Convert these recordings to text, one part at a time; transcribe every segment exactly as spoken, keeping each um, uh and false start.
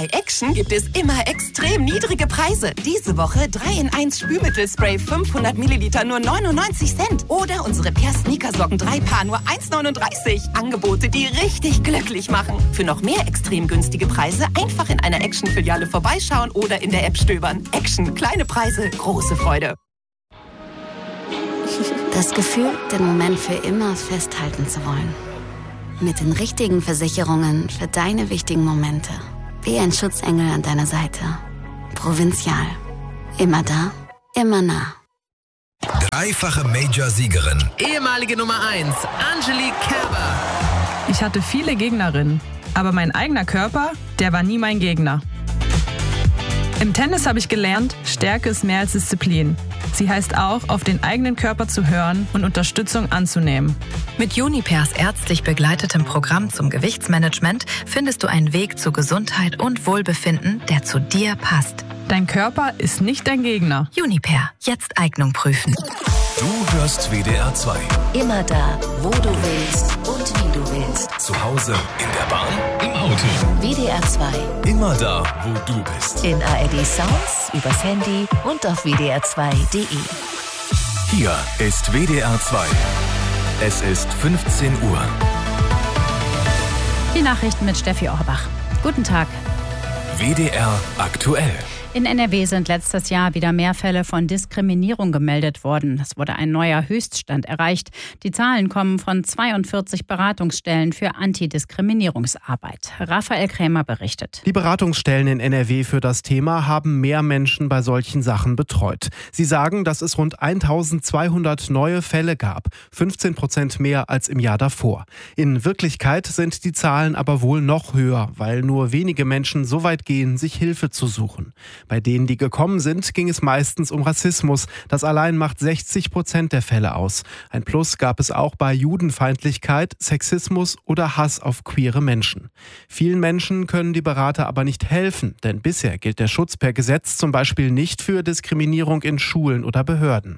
Bei Action gibt es immer extrem niedrige Preise. Diese Woche drei in eins Spülmittelspray fünfhundert Milliliter nur neunundneunzig Cent. Oder unsere Per Sneakersocken drei Paar nur eins neununddreißig. Angebote, die richtig glücklich machen. Für noch mehr extrem günstige Preise einfach in einer Action-Filiale vorbeischauen oder in der App stöbern. Action, kleine Preise, große Freude. Das Gefühl, den Moment für immer festhalten zu wollen. Mit den richtigen Versicherungen für deine wichtigen Momente. Wie ein Schutzengel an deiner Seite. Provinzial. Immer da, immer nah. Dreifache Major-Siegerin. Ehemalige Nummer eins, Angelique Kerber. Ich hatte viele Gegnerinnen, aber mein eigener Körper, der war nie mein Gegner. Im Tennis habe ich gelernt, Stärke ist mehr als Disziplin. Sie heißt auch, auf den eigenen Körper zu hören und Unterstützung anzunehmen. Mit Junipers ärztlich begleitetem Programm zum Gewichtsmanagement findest du einen Weg zu Gesundheit und Wohlbefinden, der zu dir passt. Dein Körper ist nicht dein Gegner. Juniper, jetzt Eignung prüfen. Du hörst W D R zwei. Immer da, wo du willst und wie du willst. Zu Hause, in der Bahn, im Auto. W D R zwei. Immer da, wo du bist. In A R D Sounds, übers Handy und auf W D R zwei Punkt de. Hier ist W D R zwei. Es ist fünfzehn Uhr. Die Nachrichten mit Steffi Orbach. Guten Tag. W D R aktuell. In N R W sind letztes Jahr wieder mehr Fälle von Diskriminierung gemeldet worden. Es wurde ein neuer Höchststand erreicht. Die Zahlen kommen von zweiundvierzig Beratungsstellen für Antidiskriminierungsarbeit. Raphael Krämer berichtet. Die Beratungsstellen in N R W für das Thema haben mehr Menschen bei solchen Sachen betreut. Sie sagen, dass es rund eintausendzweihundert neue Fälle gab, fünfzehn Prozent mehr als im Jahr davor. In Wirklichkeit sind die Zahlen aber wohl noch höher, weil nur wenige Menschen so weit gehen, sich Hilfe zu suchen. Bei denen, die gekommen sind, ging es meistens um Rassismus. Das allein macht sechzig Prozent der Fälle aus. Ein Plus gab es auch bei Judenfeindlichkeit, Sexismus oder Hass auf queere Menschen. Vielen Menschen können die Berater aber nicht helfen, denn bisher gilt der Schutz per Gesetz zum Beispiel nicht für Diskriminierung in Schulen oder Behörden.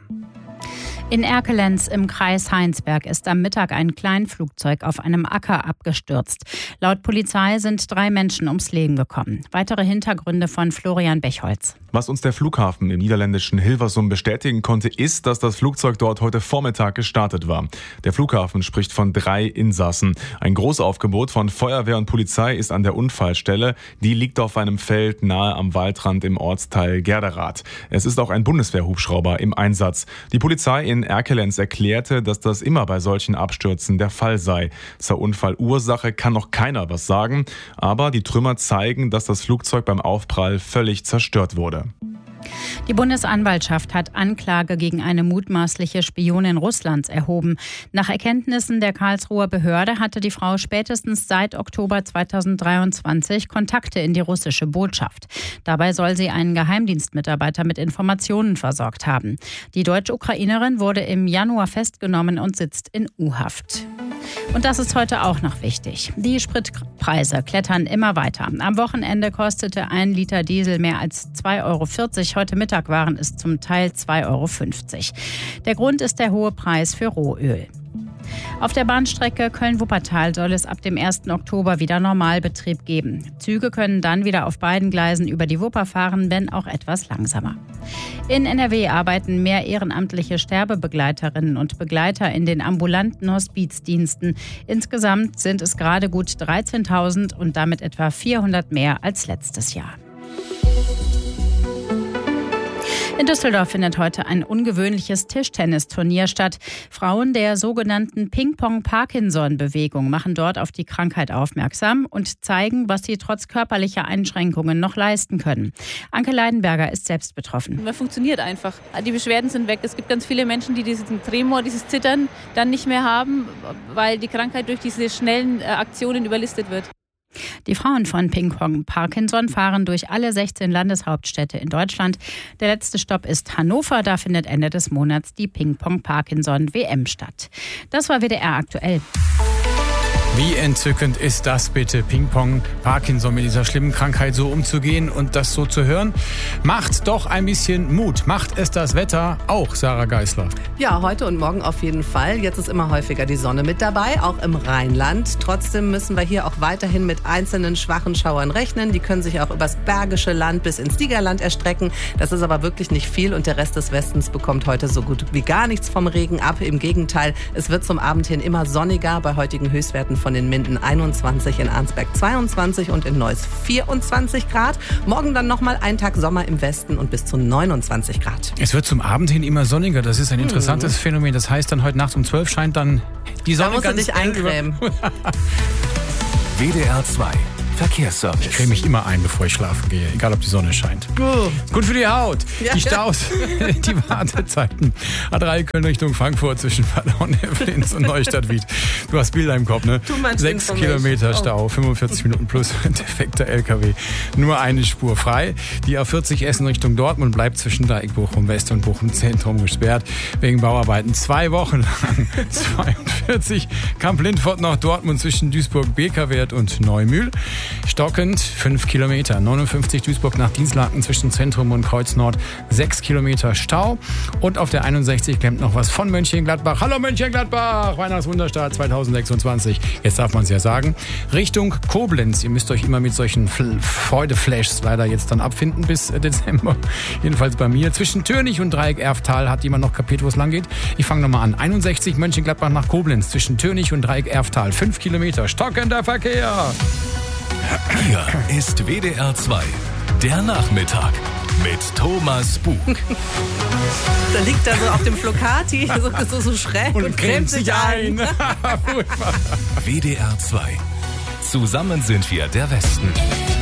In Erkelenz im Kreis Heinsberg ist am Mittag ein Kleinflugzeug auf einem Acker abgestürzt. Laut Polizei sind drei Menschen ums Leben gekommen. Weitere Hintergründe von Florian Bechholz. Was uns der Flughafen im niederländischen Hilversum bestätigen konnte, ist, dass das Flugzeug dort heute Vormittag gestartet war. Der Flughafen spricht von drei Insassen. Ein Großaufgebot von Feuerwehr und Polizei ist an der Unfallstelle. Die liegt auf einem Feld nahe am Waldrand im Ortsteil Gerderath. Es ist auch ein Bundeswehrhubschrauber im Einsatz. Die Polizei in Erkelenz erklärte, dass das immer bei solchen Abstürzen der Fall sei. Zur Unfallursache kann noch keiner was sagen, aber die Trümmer zeigen, dass das Flugzeug beim Aufprall völlig zerstört wurde. Die Bundesanwaltschaft hat Anklage gegen eine mutmaßliche Spionin Russlands erhoben. Nach Erkenntnissen der Karlsruher Behörde hatte die Frau spätestens seit Oktober zweitausenddreiundzwanzig Kontakte in die russische Botschaft. Dabei soll sie einen Geheimdienstmitarbeiter mit Informationen versorgt haben. Die Deutsch-Ukrainerin wurde im Januar festgenommen und sitzt in U-Haft. Und das ist heute auch noch wichtig. Die Spritpreise klettern immer weiter. Am Wochenende kostete ein Liter Diesel mehr als zwei Euro vierzig. Heute Mittag waren es zum Teil zwei Euro fünfzig. Der Grund ist der hohe Preis für Rohöl. Auf der Bahnstrecke Köln-Wuppertal soll es ab dem ersten Oktober wieder Normalbetrieb geben. Züge können dann wieder auf beiden Gleisen über die Wupper fahren, wenn auch etwas langsamer. In N R W arbeiten mehr ehrenamtliche Sterbebegleiterinnen und Begleiter in den ambulanten Hospizdiensten. Insgesamt sind es gerade gut dreizehntausend und damit etwa vierhundert mehr als letztes Jahr. In Düsseldorf findet heute ein ungewöhnliches Tischtennisturnier statt. Frauen der sogenannten Ping-Pong-Parkinson-Bewegung machen dort auf die Krankheit aufmerksam und zeigen, was sie trotz körperlicher Einschränkungen noch leisten können. Anke Leidenberger ist selbst betroffen. Man funktioniert einfach. Die Beschwerden sind weg. Es gibt ganz viele Menschen, die diesen Tremor, dieses Zittern dann nicht mehr haben, weil die Krankheit durch diese schnellen Aktionen überlistet wird. Die Frauen von Ping-Pong Parkinson fahren durch alle sechzehn Landeshauptstädte in Deutschland. Der letzte Stopp ist Hannover. Da findet Ende des Monats die Ping-Pong Parkinson W M statt. Das war W D R aktuell. Wie entzückend ist das bitte, Ping-Pong, Parkinson, mit dieser schlimmen Krankheit so umzugehen und das so zu hören? Macht doch ein bisschen Mut. Macht es das Wetter auch, Sarah Geisler? Ja, heute und morgen auf jeden Fall. Jetzt ist immer häufiger die Sonne mit dabei, auch im Rheinland. Trotzdem müssen wir hier auch weiterhin mit einzelnen schwachen Schauern rechnen. Die können sich auch übers Bergische Land bis ins Siegerland erstrecken. Das ist aber wirklich nicht viel und der Rest des Westens bekommt heute so gut wie gar nichts vom Regen ab. Im Gegenteil, es wird zum Abend hin immer sonniger bei heutigen Höchstwerten von in Minden einundzwanzig, in Arnsberg zweiundzwanzig und in Neuss vierundzwanzig Grad. Morgen dann nochmal ein Tag Sommer im Westen und bis zu neunundzwanzig Grad. Es wird zum Abend hin immer sonniger. Das ist ein interessantes hm. Phänomen. Das heißt, dann heute Nacht um zwölf scheint dann die Sonne. Da musst ganz du dich eincremen. W D R zwei Verkehrsservice. Ich creme mich immer ein, bevor ich schlafen gehe, egal ob die Sonne scheint. Gut, Gut für die Haut. Ja. Die Staus, die Wartezeiten. A drei Köln Richtung Frankfurt zwischen Paderborn-Nevlins und Neustadt-Wied. Du hast Bilder im Kopf, ne? Du meinst Sechs ihn Kilometer oh. Stau, fünfundvierzig Minuten plus defekter L K W. Nur eine Spur frei. Die A vierzig Essen Richtung Dortmund bleibt zwischen Dreieck Bochum West und Bochum Zentrum gesperrt. Wegen Bauarbeiten zwei Wochen lang. zweiundvierzig Kamp-Lindfort nach Dortmund zwischen Duisburg-Bekerwert und Neumühl. Stockend fünf Kilometer. neunundfünfzig Duisburg nach Dienstlaken zwischen Zentrum und Kreuz Nord. sechs Kilometer Stau. Und auf der einundsechzig klemmt noch was von Mönchengladbach. Hallo Mönchengladbach! Weihnachtswunderstart zweitausendsechsundzwanzig. Jetzt darf man es ja sagen. Richtung Koblenz. Ihr müsst euch immer mit solchen Freudeflashs leider jetzt dann abfinden bis Dezember. Jedenfalls bei mir. Zwischen Türnich und Dreieck-Erftal hat jemand noch kapiert, wo es lang geht. Ich fange nochmal an. einundsechzig Mönchengladbach nach Koblenz. Zwischen Türnich und Dreieck-Erftal. fünf Kilometer. Stockender Verkehr. Hier ist W D R zwei, der Nachmittag mit Thomas Bug. Da liegt er so auf dem Flocati, so, so, so schräg und, und cremt sich ein. W D R zwei. Zusammen sind wir der Westen.